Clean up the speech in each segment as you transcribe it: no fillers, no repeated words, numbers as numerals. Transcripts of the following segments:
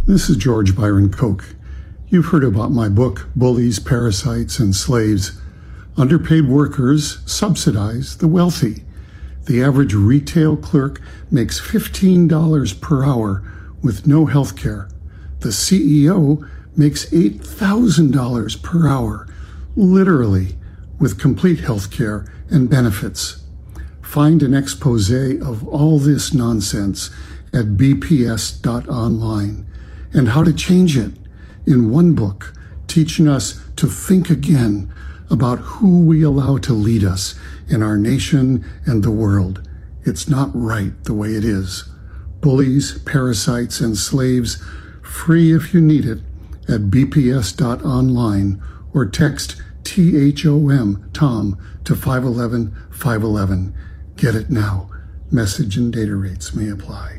This is George Byron Koch. You've heard about my book, Bullies, Parasites, and Slaves. Underpaid workers subsidize the wealthy. The average retail clerk makes $15 per hour with no health care. The CEO makes $8,000 per hour, literally, with complete health care and benefits. Find an expose of all this nonsense at bps.online and how to change it in one book, teaching us to think again about who we allow to lead us in our nation and the world. It's not right the way it is. Bullies, Parasites, and Slaves, free if you need it, at bps.online or text THOM, Tom, to 511-511. Get it now. Message and data rates may apply.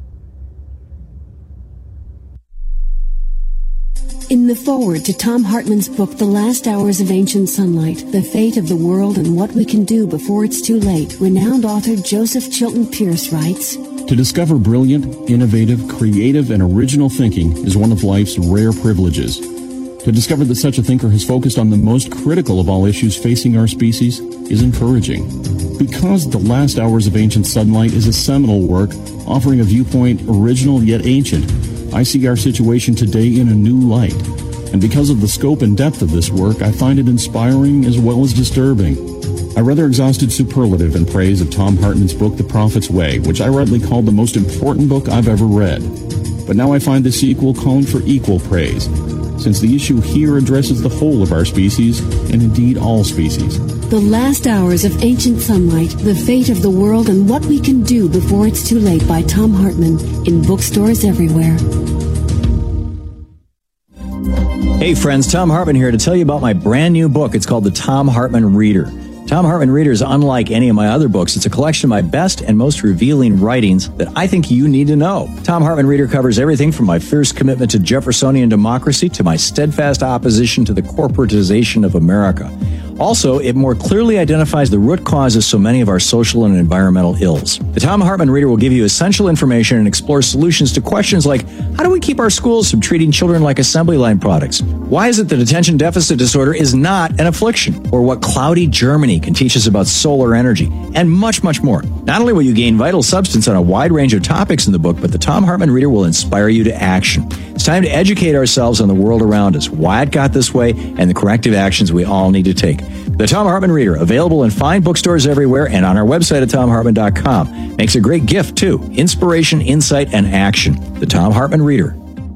In the foreword to Thom Hartmann's book, The Last Hours of Ancient Sunlight, The Fate of the World and What We Can Do Before It's Too Late, renowned author Joseph Chilton Pearce writes, To discover brilliant, innovative, creative, and original thinking is one of life's rare privileges. To discover that such a thinker has focused on the most critical of all issues facing our species is encouraging. Because The Last Hours of Ancient Sunlight is a seminal work offering a viewpoint original yet ancient, I see our situation today in a new light. And because of the scope and depth of this work, I find it inspiring as well as disturbing. I rather exhausted superlative in praise of Thom Hartmann's book, The Prophet's Way, which I rightly called the most important book I've ever read. But now I find the sequel calling for equal praise, since the issue here addresses the whole of our species, and indeed all species. The Last Hours of Ancient Sunlight, The Fate of the World and What We Can Do Before It's Too Late by Thom Hartmann, in bookstores everywhere. Hey friends, Thom Hartmann here to tell you about my brand new book. It's called The Thom Hartmann Reader. Thom Hartmann Reader is unlike any of my other books. It's a collection of my best and most revealing writings that I think you need to know. Thom Hartmann Reader covers everything from my fierce commitment to Jeffersonian democracy to my steadfast opposition to the corporatization of America. Also, it more clearly identifies the root cause of so many of our social and environmental ills. The Thom Hartmann Reader will give you essential information and explore solutions to questions like, how do we keep our schools from treating children like assembly line products? Why is it that attention deficit disorder is not an affliction? Or what cloudy Germany can teach us about solar energy? And much, much more. Not only will you gain vital substance on a wide range of topics in the book, but the Thom Hartmann Reader will inspire you to action. It's time to educate ourselves on the world around us, why it got this way, and the corrective actions we all need to take. The Thom Hartmann Reader, available in fine bookstores everywhere and on our website at thomhartmann.com. Makes a great gift, too. Inspiration, insight, and action. The Thom Hartmann Reader.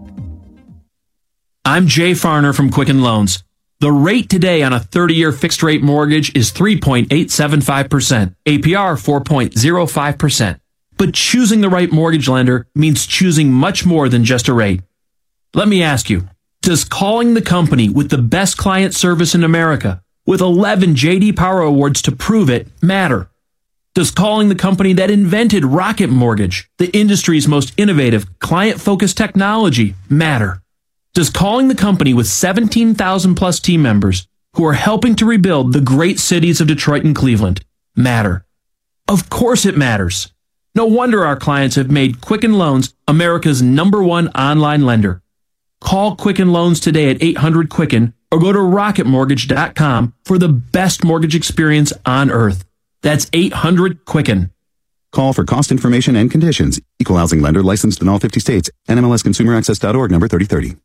I'm Jay Farner from Quicken Loans. The rate today on a 30-year fixed-rate mortgage is 3.875%, APR 4.05%. But choosing the right mortgage lender means choosing much more than just a rate. Let me ask you, does calling the company with the best client service in America, with 11 J.D. Power Awards to prove it, matter? Does calling the company that invented Rocket Mortgage, the industry's most innovative, client-focused technology, matter? Does calling the company with 17,000 plus team members who are helping to rebuild the great cities of Detroit and Cleveland matter? Of course it matters. No wonder our clients have made Quicken Loans America's #1 online lender. Call Quicken Loans today at 800-QUICKEN or go to rocketmortgage.com for the best mortgage experience on earth. That's 800-QUICKEN. Call for cost information and conditions. Equal housing lender licensed in all 50 states. NMLSconsumeraccess.org number 3030.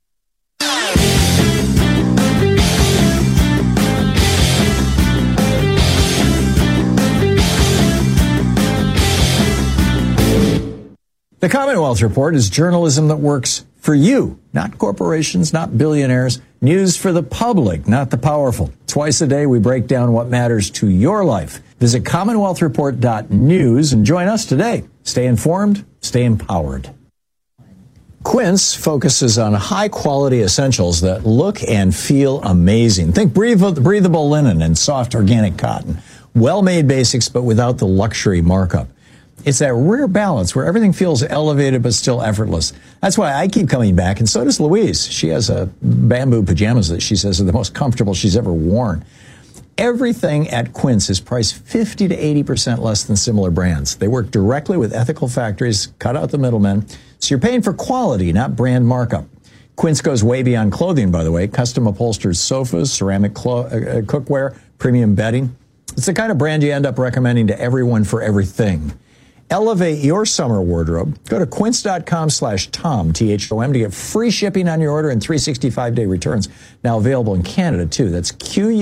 The Commonwealth Report is journalism that works for you, not corporations, not billionaires. News for the public, not the powerful. Twice a day, we break down what matters to your life. Visit CommonwealthReport.news and join us today. Stay informed, stay empowered. Quince focuses on high-quality essentials that look and feel amazing. Think breathable linen and soft organic cotton. Well-made basics, but without the luxury markup. It's that rare balance where everything feels elevated but still effortless. That's why I keep coming back, and so does Louise. She has bamboo pajamas that she says are the most comfortable she's ever worn. Everything at Quince is priced 50 to 80% less than similar brands. They work directly with ethical factories, cut out the middlemen, so you're paying for quality, not brand markup. Quince goes way beyond clothing, by the way. Custom upholstered sofas, ceramic cookware, premium bedding. It's the kind of brand you end up recommending to everyone for everything. Elevate your summer wardrobe. Go to quince.com/Tom, T-H-O-M, to get free shipping on your order and 365-day returns. Now available in Canada, too. That's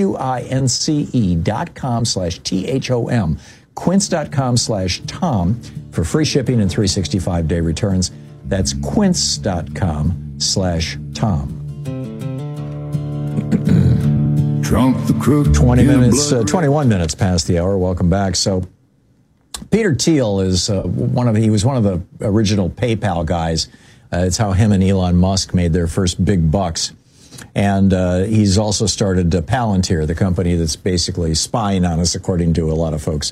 QUINCE.com/THOM. Quince.com/Tom for free shipping and 365-day returns. That's quince.com/Tom. Trump the crook. 21 minutes past the hour. Welcome back. So Peter Thiel is he was one of the original PayPal guys. It's how him and Elon Musk made their first big bucks. And he's also started Palantir, the company that's basically spying on us, according to a lot of folks.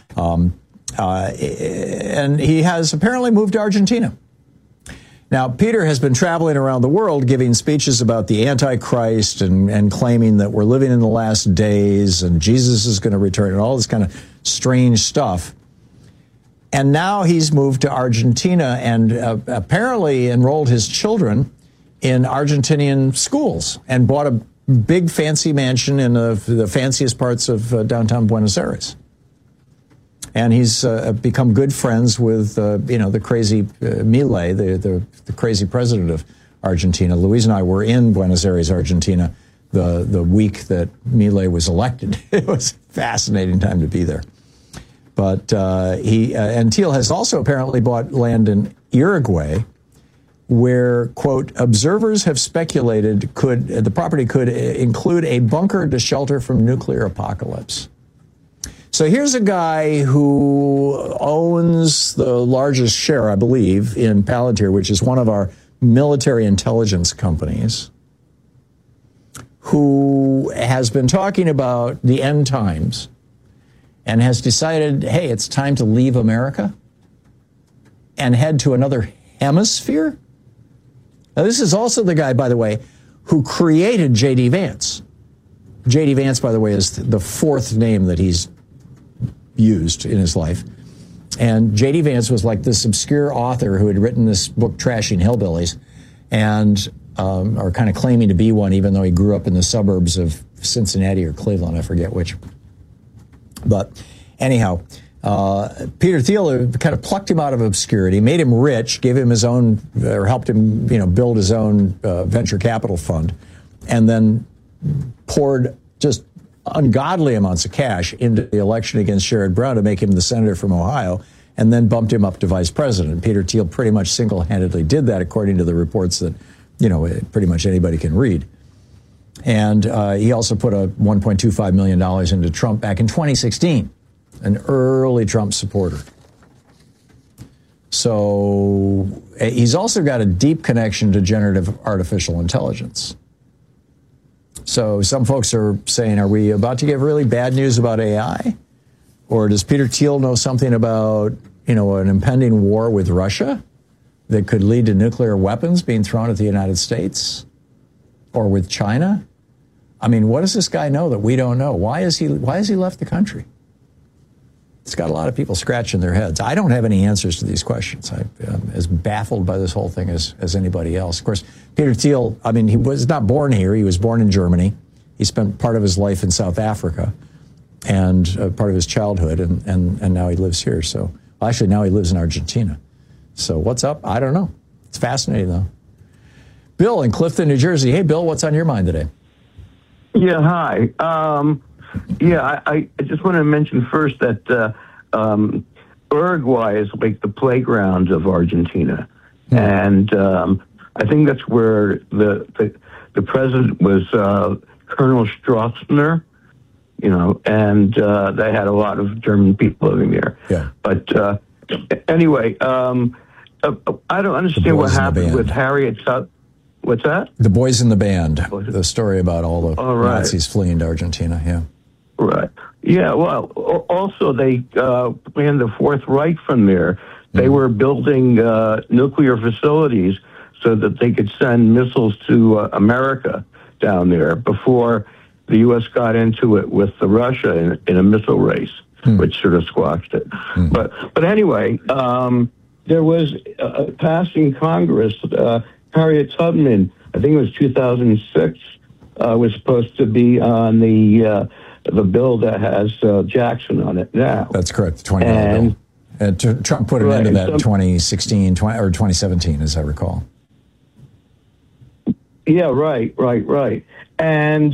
And he has apparently moved to Argentina. Now, Peter has been traveling around the world giving speeches about the Antichrist and claiming that we're living in the last days and Jesus is going to return and all this kind of strange stuff. And now he's moved to Argentina and apparently enrolled his children in Argentinian schools and bought a big fancy mansion in the fanciest parts of downtown Buenos Aires. And he's become good friends with, the crazy Milei, the crazy president of Argentina. Louise and I were in Buenos Aires, Argentina, the week that Milei was elected. It was a fascinating time to be there. But and Thiel has also apparently bought land in Uruguay, where, quote, observers have speculated the property could include a bunker to shelter from nuclear apocalypse. So here's a guy who owns the largest share, I believe, in Palantir, which is one of our military intelligence companies, who has been talking about the end times and has decided, hey, it's time to leave America and head to another hemisphere. Now, this is also the guy, by the way, who created J.D. Vance. J.D. Vance, by the way, is the fourth name that he's used in his life. And J.D. Vance was like this obscure author who had written this book, Trashing Hillbillies, and or kind of claiming to be one, even though he grew up in the suburbs of Cincinnati or Cleveland, I forget which. But anyhow, Peter Thiel kind of plucked him out of obscurity, made him rich, gave him his own, or helped him, build his own venture capital fund, and then poured just ungodly amounts of cash into the election against Sherrod Brown to make him the senator from Ohio, and then bumped him up to vice president. Peter Thiel pretty much single-handedly did that, according to the reports that, pretty much anybody can read. And he also put a $1.25 million into Trump back in 2016, an early Trump supporter. So he's also got a deep connection to generative artificial intelligence. So some folks are saying, are we about to get really bad news about AI? Or does Peter Thiel know something about, an impending war with Russia that could lead to nuclear weapons being thrown at the United States? Or with China? I mean, what does this guy know that we don't know? Why has he left the country? It's got a lot of people scratching their heads. I don't have any answers to these questions. I'm as baffled by this whole thing as anybody else. Of course, Peter Thiel, he was not born here. He was born in Germany. He spent part of his life in South Africa and part of his childhood, and now he lives here. So, actually, now he lives in Argentina. So what's up? I don't know. It's fascinating, though. Bill in Clifton, New Jersey. Hey, Bill, what's on your mind today? Yeah, hi. I just want to mention first that Uruguay is like the playground of Argentina. And I think that's where the president was Colonel Stroessner, and they had a lot of German people living there. Yeah. But anyway, I don't understand what happened with Harriet Tubman. What's that? The Boys in the Band, the story about all the Nazis fleeing to Argentina, yeah. Right. Yeah, well, also they planned the Fourth Reich from there. They were building nuclear facilities so that they could send missiles to America down there before the U.S. got into it with Russia in a missile race, which sort of squashed it. But anyway, there was passing Congress. Harriet Tubman, I think it was 2006, was supposed to be on the bill that has Jackson on it now. That's correct, the $20 bill. Trump put an end to that in 2016 or 2017, as I recall. Yeah, right. And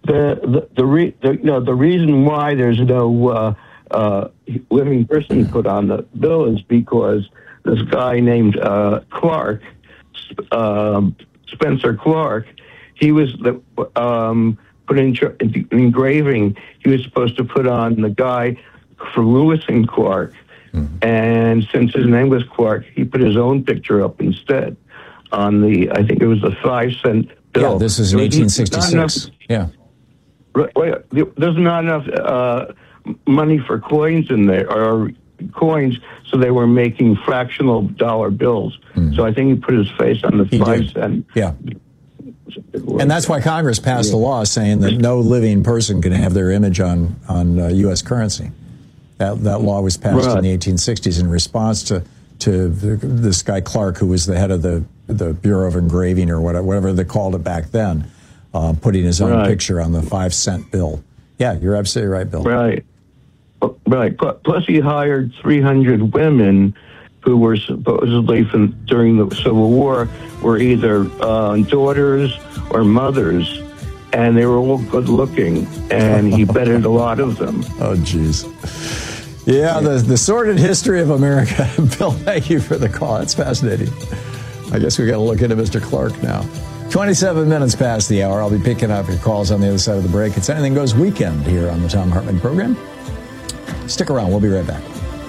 the reason why there's no living person put on the bill is because this guy named Clark, Spencer Clark, he was put in engraving. He was supposed to put on the guy for Lewis and Clark. And since his name was Clark, he put his own picture up instead on I think it was a 5-cent bill. Yeah, this is in 1866. Yeah. Right, there's not enough money for coins in there, or coins, so they were making fractional dollar bills. So I think he put his face on the 5-cent. Yeah. And that's why Congress passed a law saying that no living person can have their image on U.S. currency. That law was passed in the 1860s in response to this guy Clark, who was the head of the Bureau of Engraving or whatever they called it back then, putting his own picture on the 5-cent bill. Yeah, you're absolutely right, Bill. Right. Plus, he hired 300 women who were supposedly during the Civil War were either daughters or mothers, and they were all good looking, and he betted a lot of them. Oh, geez. Yeah, the sordid history of America. Bill, thank you for the call. That's fascinating. I guess we got to look into Mr. Clark now. 27 minutes past the hour. I'll be picking up your calls on the other side of the break. It's Anything Goes Weekend here on the Thom Hartmann program. Stick around. We'll be right back.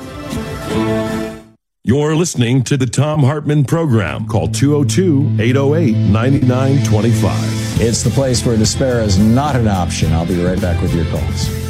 You're listening to the Thom Hartmann program. Call 202-808-9925. It's the place where despair is not an option. I'll be right back with your calls.